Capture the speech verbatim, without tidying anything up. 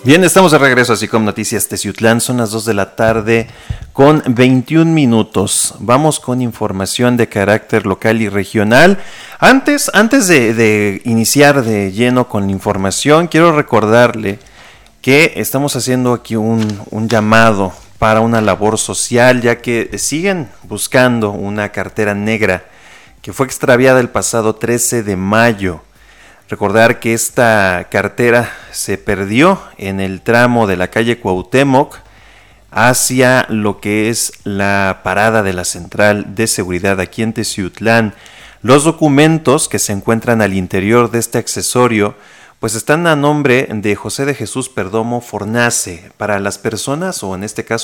Bien, estamos de regreso así como Noticias Teciutlán, son las dos de la tarde con veintiún minutos. Vamos con información de carácter local y regional. Antes, antes de, de iniciar de lleno con la información, quiero recordarle que estamos haciendo aquí un, un llamado para una labor social, ya que siguen buscando una cartera negra que fue extraviada el pasado trece de mayo. Recordar que esta cartera se perdió en el tramo de la calle Cuauhtémoc hacia lo que es la parada de la Central de Seguridad aquí en Teciutlán. Los documentos que se encuentran al interior de este accesorio pues están a nombre de José de Jesús Perdomo Fornace. Para las personas, o en este caso